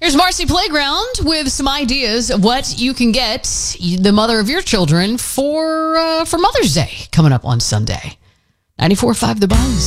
Here's Marcy Playground with some ideas of what you can get the mother of your children for Mother's Day coming up on Sunday. 94.5 The Buzz.